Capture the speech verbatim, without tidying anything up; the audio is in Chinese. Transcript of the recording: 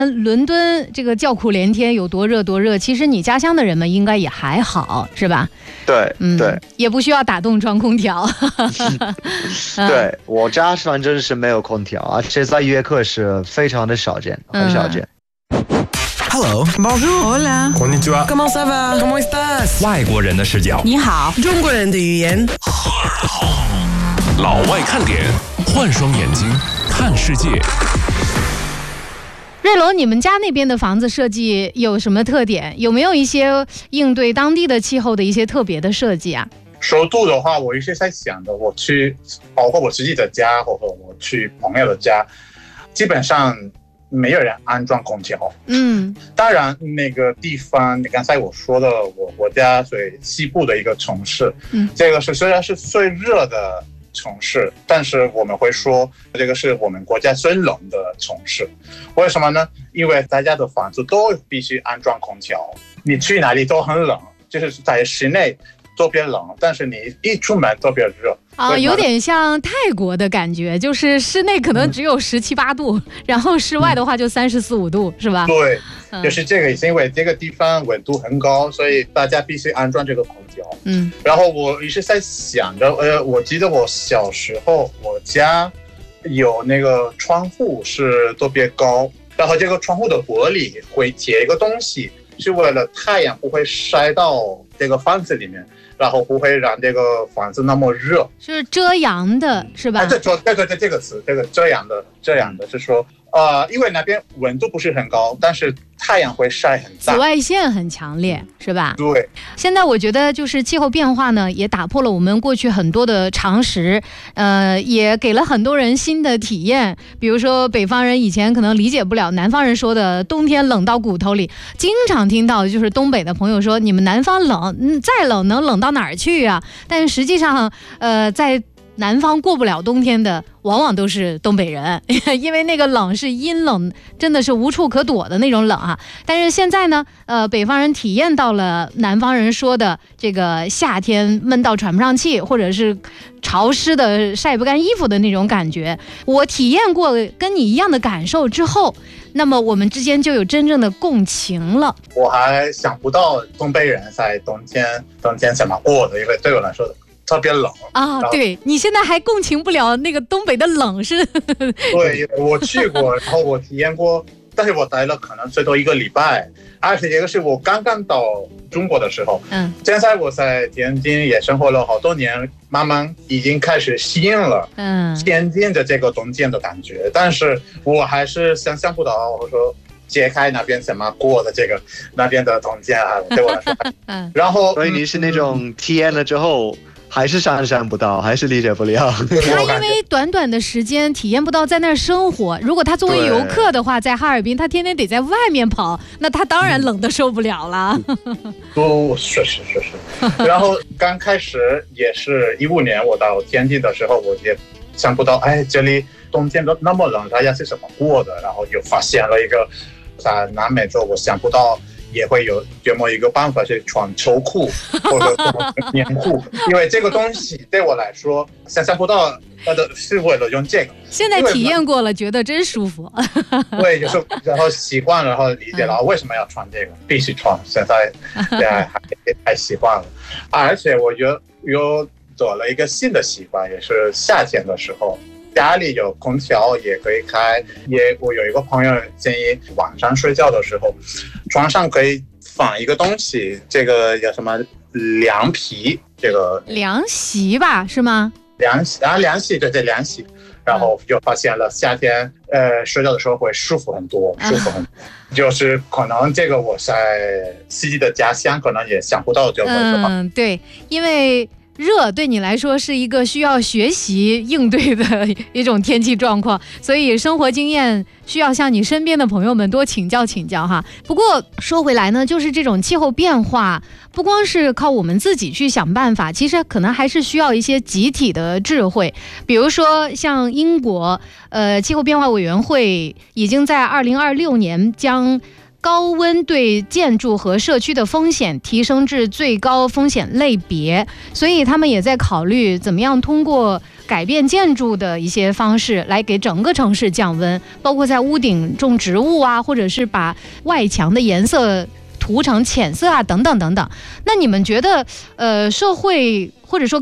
伦敦这个叫苦连天，有多热多热，其实你家乡的人们应该也还好，是吧？ 对，嗯，对， 也不需要打洞装空调。 对，我家反正是没有空调，而且在约克是非常的少见，很少见。 Hello, Bonjour, Hola, Konnichiwa, Comment ça va? Comment estás? 外国人的视角， 你好，中国人的语言。 老外看点，换双眼睛看世界。 瑞龙，你们家那边的房子设计有什么特点？有没有一些应对当地的气候的一些特别的设计啊？ 首都的话，我一直在想的，我去，包括我自己的家，或者我去朋友的家，基本上没有人安装空调。嗯，当然那个地方，你刚才我说的，我我家属于西部的一个城市，嗯，这个是虽然是最热的城市，但是我们会说这个是我们国家最冷的城市。为什么呢？因为大家的房子都必须安装空调，你去哪里都很冷，就是在室内特别冷，但是你一出门特别热啊，有点像泰国的感觉，就是室内可能只有十七八度，嗯、然后室外的话就三十四五度，是吧？ 对，嗯、就是这个，因为这个地方纬度很高，所以大家必须安装这个空调。嗯，然后我一直在想着，呃，我记得我小时候，我家有那个窗户是特别高，然后这个窗户的玻璃会贴一个东西，是为了太阳不会晒到这个房子里面。然后不会让这个房子那么热， 是遮阳的，是吧？ 哎，对，对对对，这个词，这个遮阳的，遮阳的是说，呃，因为那边温度不是很高，但是太阳会晒很大， 紫外线很强烈，是吧？ 对。 现在我觉得就是气候变化呢，也打破了我们过去很多的常识，呃，也给了很多人新的体验。比如说，北方人以前可能理解不了南方人说的冬天冷到骨头里，经常听到就是东北的朋友说，你们南方冷，嗯，再冷能冷到哪儿去啊？但实际上，呃，在南方过不了冬天的往往都是东北人，因为那个冷是阴冷，真的是无处可躲的那种冷啊。但是现在呢，呃，北方人体验到了南方人说的这个夏天闷到喘不上气，或者是潮湿的晒不干衣服的那种感觉。我体验过跟你一样的感受之后，那么我们之间就有真正的共情了。 我还想不到东北人在冬天冬天怎么过的，因为对我来说特别冷啊！对，你现在还共情不了那个东北的冷是？ 对，我去过，然后我体验过，但是我待了可能最多一个礼拜，而且这个是我刚刚到中国的时候。嗯，现在我在天津也生活了好多年，慢慢已经开始适应了嗯天津的这个冬天的感觉，但是我还是想象不到，我说揭开那边怎么过的这个那边的冬天啊，对我来说。嗯，然后所以你是那种体验了之后。还是想象不到，还是理解不了。 他因为短短的时间体验不到在那儿生活，如果他作为游客的话，在哈尔滨，他天天得在外面跑，那他当然冷得受不了了。 哦，是是是是。然后刚开始也是一五年我到天津的时候，我也想不到，哎，这里冬天都那么冷，大家是怎么过的？然后又发现了一个在南美洲，我想不到。也会有这么一个办法是穿秋裤或者棉裤，因为这个东西对我来说想象不到，它的是为了用这个。 现在体验过了，觉得真舒服。 对，就是然后习惯了，然后理解了为什么要穿这个，必须穿。现在对还太习惯了，而且我觉得又做了一个新的习惯，也是夏天的时候。家里有空调也可以开，也我有一个朋友建议晚上睡觉的时候，床上可以放一个东西，这个叫什么凉皮，这个凉席吧，是吗？ 凉席啊，凉席，对对，凉席。然后就发现了夏天，呃，睡觉的时候会舒服很多，舒服很多。啊、就是可能这个我在自己的家乡可能也想不到这个。 嗯，对，因为。热对你来说是一个需要学习应对的一种天气状况，所以生活经验需要向你身边的朋友们多请教请教哈。不过说回来呢，就是这种气候变化不光是靠我们自己去想办法，其实可能还是需要一些集体的智慧。比如说像英国呃气候变化委员会已经在二零二六年将高温对建筑和社区的风险提升至最高风险类别，所以他们也在考虑怎么样通过改变建筑的一些方式来给整个城市降温，包括在屋顶种植物啊，或者是把外墙的颜色涂成浅色啊，等等等等。那你们觉得，呃，社会或者说